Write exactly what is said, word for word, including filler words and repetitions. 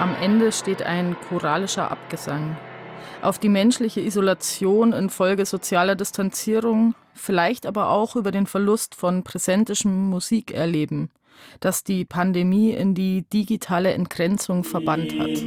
Am Ende steht ein choralischer Abgesang. Auf die menschliche Isolation infolge sozialer Distanzierung, vielleicht aber auch über den Verlust von präsentischem Musikerleben, das die Pandemie in die digitale Entgrenzung verbannt hat.